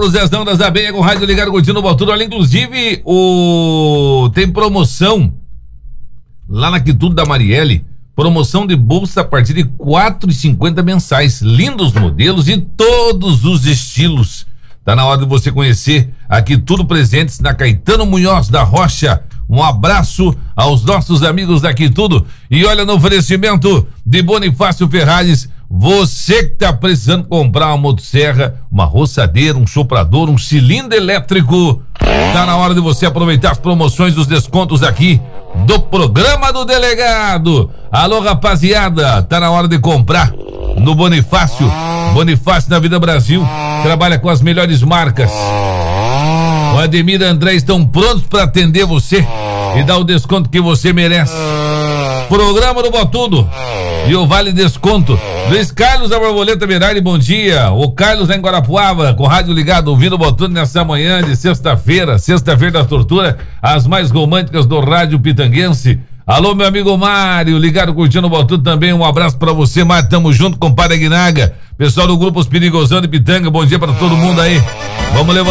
pro Zezão das Abelhas com o rádio ligado, curtindo o Botudo. Olha, inclusive, tem promoção lá na Quitudo da Marielle. Promoção de bolsa a partir de R$ 4,50 mensais. Lindos modelos e todos os estilos. Tá na hora de você conhecer aqui tudo presentes na Caetano Munhoz da Rocha. Um abraço aos nossos amigos daqui tudo. E olha, no oferecimento de Bonifácio Ferragens, você que tá precisando comprar uma motosserra, uma roçadeira, um soprador, um cilindro elétrico, tá na hora de você aproveitar as promoções dos descontos aqui do programa do delegado. Alô, rapaziada, tá na hora de comprar no Bonifácio. Bonifácio da Vida Brasil trabalha com as melhores marcas. O Ademir e André estão prontos para atender você e dar o desconto que você merece. Programa do Botudo e o Vale Desconto. Luiz Carlos da Borboleta Mirari, bom dia. O Carlos em Guarapuava, com rádio ligado, ouvindo o Botudo nessa manhã de sexta-feira da tortura, as mais românticas do rádio pitanguense. Alô, meu amigo Mário, ligado, curtindo o Botudo também. Um abraço pra você, Mário. Tamo junto com o Paraguinaga. Pessoal do Grupo Os Perigosão de Pitanga, bom dia pra todo mundo aí. Vamos levar